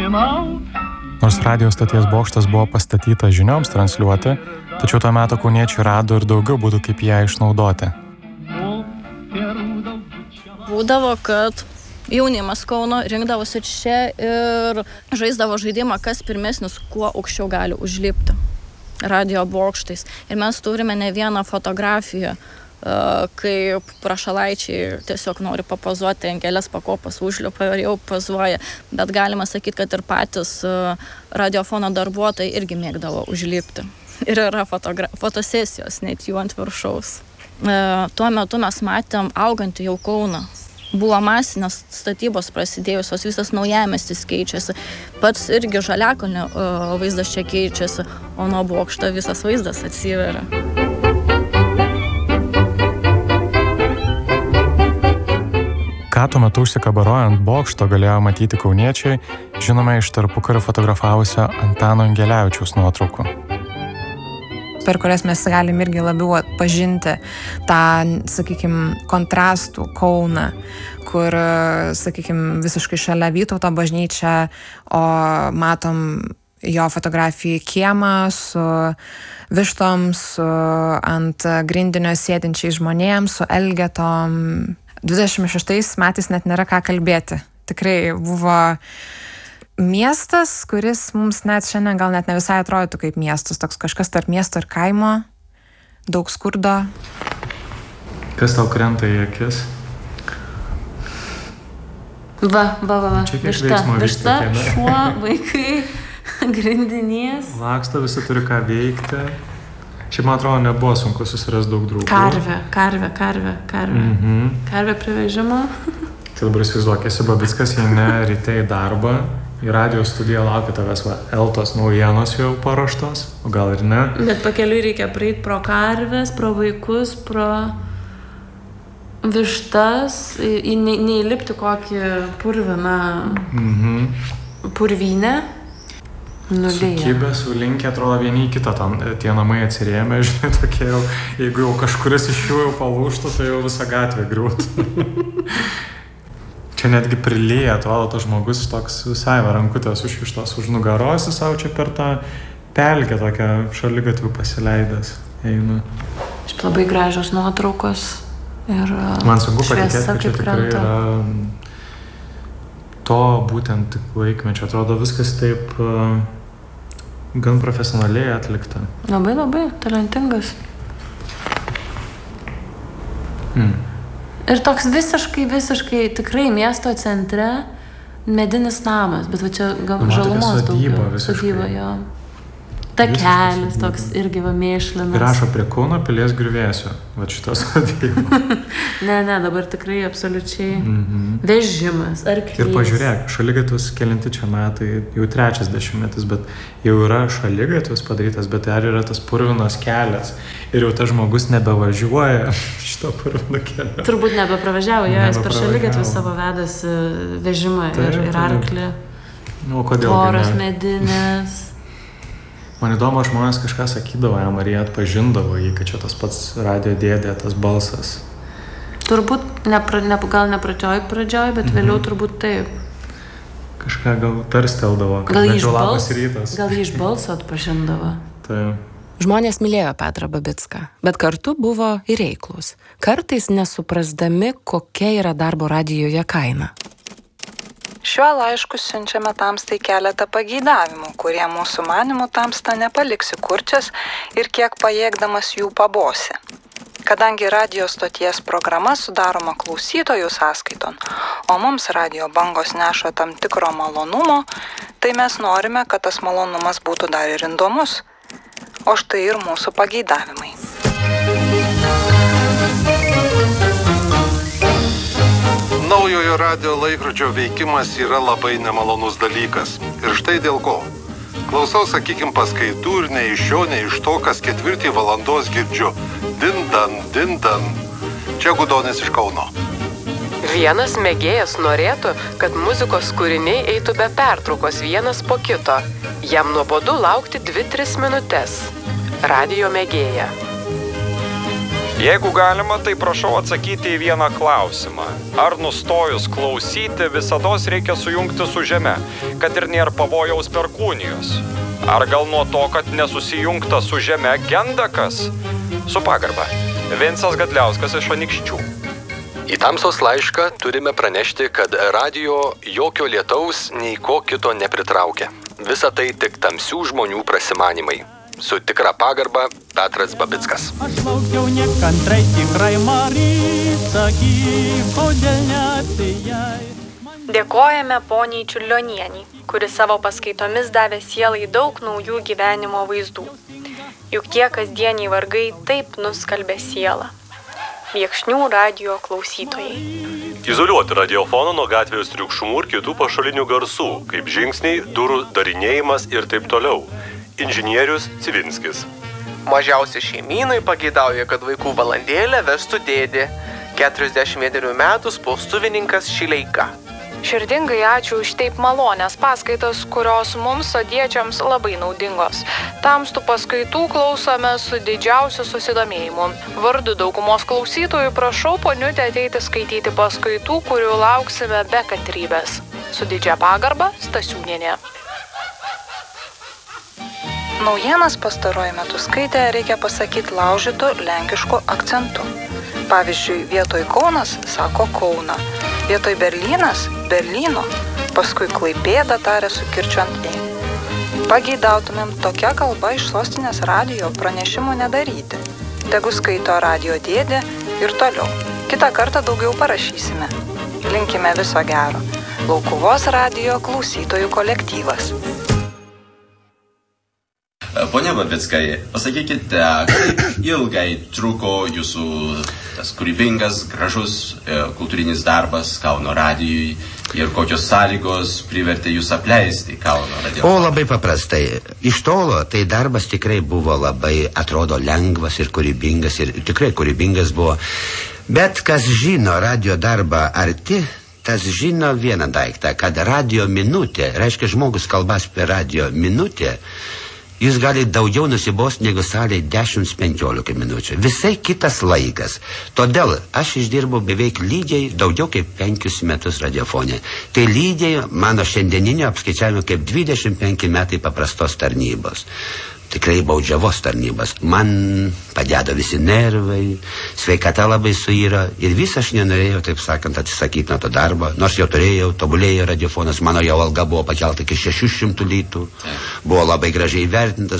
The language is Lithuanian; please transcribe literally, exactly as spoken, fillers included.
Nors radijo stoties bokštas buvo pastatytas žinioms transliuoti, tačiau tuo metu kauniečiai rado ir daugiau būdų, kaip ją išnaudoti. Būdavo, kad jaunimas Kauno rinkdavosi čia ir žaisdavo žaidimą, kas pirmesnis, kuo aukščiau gali užlipti radio bokštais. Ir mes turime ne vieną fotografiją, kaip prašalaičiai tiesiog nori papozuoti, ant kelias pakopas užlipa ir jau pozuoja. Bet galima sakyti, kad ir patys radiofono darbuotojai irgi mėgdavo užlipti. Ir yra fotogra- fotosesijos, net jų ant viršaus. Tuo metu mes matėm augantį jau Kauną. Buvo masinės statybos prasidėjusios, visas naujamiestis keičiasi. Pats irgi Žaliakalnio vaizdas čia keičiasi, o nuo bokšto visas vaizdas atsiveria. Ką tuo metu užsikabarojant bokšto galėjo matyti kauniečiai, žinome iš tarpukario fotografavusio Antano Ingelevičiaus nuotraukų, per kurias mes galim irgi labiau atpažinti tą, sakykime, kontrastų Kauną, kur, sakykime, visiškai šalia Vytauto bažnyčia, o matom jo fotografiją kiemą su vištom, su ant grindinio sėdinčiais žmonėms, su elgetom. dvidešimt šeštais metais net nėra ką kalbėti. Tikrai buvo miestas, kuris mums net šiandien gal net ne visai atrodytų kaip miestas, toks kažkas tarp miesto ir kaimo, daug skurdo. Kas tau krenta į akis? Va, va, va, va. Čia kiek višta, veiksmo višta, vyksta, šuo, vaikai, grindinys. Laksto, visi turi ką veikti. Šiaip, man atrodo, nebuvo sunku susirasti daug draugų. Karvė, karvė, karvė, karvė. Mhm. Karvė privežimo. Tai dabar įsivaizduok, esi Babickas, jei ne ryte į darbą, į radio studiją laukia tavęs, va, Eltos naujienos jau paruoštos, o gal ir ne. Bet pakeliui reikia praeiti pro karvės, pro vaikus, pro vištas, į, ne, neįlipti kokį purviną Mhm. purvynę. Nulėję. Sukibę, sulinkę, atrodo vieni į kitą, tam, tie namai atsirėmė, žinai, tokie jau, jeigu jau kažkuris iš jų jau palūštų, tai jau visą gatvę griūtų. Čia netgi prilyja, atrodo, tas žmogus toks visai va, rankutės užkištos už nugaros, jis savo čia per tą pelkę tokią šaligatvių pasileidęs eina. Šiaip labai gražios nuotraukos ir man sunku patikėti, šviesa kad čia kaip tikrai krenta. yra to būtent tik laikmečio. Atrodo viskas taip uh, gan profesionaliai atlikta. Labai, labai talentingas. Mm. Ir toks visiškai, visiškai tikrai miesto centre medinis namas, bet va čia gal Nu, man tokia žalumos sodyba daugiau. visiškai. Sodyba, jo. Takelis Visiškai toks irgi va mėšlinas. Ir rašo prie Kauno pilies griuvėsių. Va šitas sodyba. Ne, ne, dabar tikrai absoliučiai Mhm. vežimas, arklys. Ir pažiūrėk, šaligatvis kelinti čia metai, jau trečias dešimtmetis, bet jau yra šaligatvis padarytas, bet dar yra tas purvinas kelias. Ir jau tas žmogus nebevažiuoja šito purvino kelio. Turbūt nebepravažiavo, jo, jis per Nebepravažiavo. šaligatvį savo vedasi vežimą Taip, ir, ir taip. arklį. Nu, kodėl? Tvoros gi ne? medinės. Man įdomu, žmonės kažką sakydavo jam, ar jie atpažindavo jį, kad čia tas pats radio dėdė, tas balsas. Turbūt nepra, ne, gal ne pradžioj pradžioj, bet Mhm. vėliau turbūt taip. Kažką gal tarsteldavo, kad Gal jį bent iš jau labas balso, rytas. gal jį iš balso atpažindavo. Tai Žmonės mylėjo Petrą Babicką, bet kartu buvo ir reiklūs, kartais nesuprasdami, kokia yra darbo radijoje kaina. Šiuo laišku siunčiame Tamstai keletą pageidavimų, kurie mūsų manimų Tamsta nepaliksi kurčias ir kiek pajėgdamas jų pabosi. Kadangi radio stoties programa sudaroma klausytojų sąskaiton, o mums radio bangos neša tam tikro malonumo, tai mes norime, kad tas malonumas būtų dar ir įdomus. O štai ir mūsų pageidavimai. Naujojo radio laikrodžio veikimas yra labai nemalonus dalykas. Ir štai dėl ko. Klausau, sakykim, paskaitų ir nei iš šio, nei iš to, kas ketvirtį valandos girdžiu. Dindan, dindan. Čia Gudonis iš Kauno. Vienas mėgėjas norėtų, kad muzikos kūriniai eitų be pertraukos vienas po kito. Jam nuobodu laukti dvi tris minutes. Radio mėgėja. Jeigu galima, tai prašau atsakyti į vieną klausimą. Ar nustojus klausyti visados reikia sujungti su žeme, kad ir nėra pavojaus perkūnijos? Ar gal nuo to, kad nesusijungta su žeme genda kas? Su pagarba. Vincas Gadliauskas iš Anykščių. Į Tamsos laišką turime pranešti, kad radijo jokio lietaus nei ko kito nepritraukia. Visa tai tik tamsių žmonių prasimanimai. Su tikra pagarba, Petras Babickas. Aš laukiau nekantrai tikrai Marija, sakyk, kodėl neatėjai. Dėkojame poniai Čiurlionienei, kuri savo paskaitomis davė sielai daug naujų gyvenimo vaizdų. Juk tie kasdieniai vargai taip nuskalbė sielą. Viekšnių radijo klausytojai. Izoliuoti radiofoną nuo gatvės triukšmų ir kitų pašalinių garsų, kaip žingsniai, durų darinėjimas ir taip toliau. Inžinierius Civinskis. Mažiausiai šeimynai pageidauja, kad vaikų valandėlę vestų dėdė, keturiasdešimt vienerių metų spaustuvininkas Šileika. Širdingai ačiū už taip malonės paskaitas, kurios mums sodiečiams labai naudingos. Tamstų paskaitų klausome su didžiausiu susidomėjimu. Vardu daugumos klausytojų prašau poniutę ateiti skaityti paskaitų, kurių lauksime be kantrybės. Su didžia pagarba, Stasiūnienė. Naujienas pastaruoju metu skaitę reikia pasakyti laužytų lenkišku akcentu. Pavyzdžiui, vietoj Kaunas sako Kauna, vietoj Berlynas Berlyno, paskui Klaipėda tarė su kirčiu ant E. Pageidautumėm tokia kalba iš sostinės radijo pranešimų nedaryti. Tegu skaito radijo dėdė ir toliau. Kitą kartą daugiau parašysime. Linkime viso gero. Laukuvos radijo klausytojų kolektyvas. Pone Babickai, pasakykite, kaip ilgai truko jūsų tas kūrybingas, gražus kultūrinis darbas Kauno radijui ir kokios sąlygos privertė jūs apleisti Kauno radiją? O labai paprastai. Iš tolo tai darbas tikrai buvo labai, atrodo, lengvas ir kūrybingas ir tikrai kūrybingas buvo. Bet kas žino radio darbą arti, tas žino vieną daiktą, kad radio minutė, reiškia žmogus kalbas per radio minutę, jis gali daugiau nusibos negu salėje dešimt penkiolika minučių. Visai kitas laikas. Todėl aš išdirbau beveik lygiai daugiau kaip penkius metus radiofone. Tai lygiai mano šiandieninio apskaičiavimo kaip dvidešimt penki metai paprastos tarnybos. Tikrai baudžiavos tarnybos. Man padėdo visi nervai, sveikata labai suiro ir visą aš nenorėjau, taip sakant, atsisakyti nuo to darbo. Nors jau turėjau, tobulėjo radiofonas, mano jau alga buvo pakelta iki šešių šimtų litų, buvo labai gražiai vertintas.